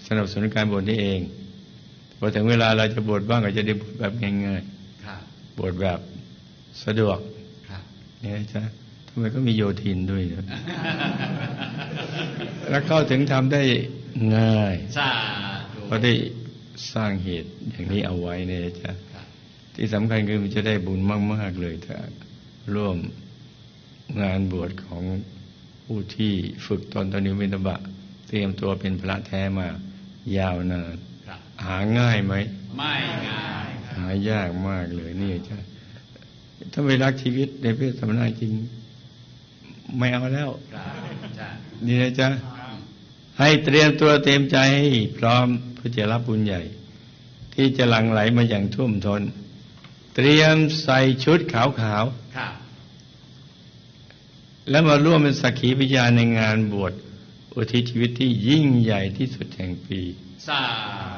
สนับสนุนการบวชนี่เองพอถึงเวลาเราจะบวชบ้างก็จะได้บวชแบบง่ายๆบวชแบบสะดวกเนี่ยจ้ะทำไมก็มีโยทินด้วยนะ แล้วเข้าถึงทำได้ง่ายเพราะได้สร้างเหตุอย่างนี้เอาไว้เนี่ยจ้ะที่สำคัญคือมันจะได้บุญมากๆเลยถ้าร่วมงานบวชของผู้ที่ฝึกตนนิมิตบะเตรียมตัวเป็นพระแท้มายาวนานหาง่ายไหมไม่ง่ายหายากมากเลยนี่จ้ะถ้าไม่รักชีวิตในเพศสมณะจริงไม่เอาแล้วนี่นะจ๊ะให้เตรียมตัวเตรียมใจให้พร้อมเพื่อจะรับบุญใหญ่ที่จะหลั่งไหลมาอย่างท่วมท้นเตรียมใส่ชุดขาวๆแล้วมาร่วมเป็นสักขีพยานในงานบวชอุทิศชีวิตที่ยิ่งใหญ่ที่สุดแห่งปี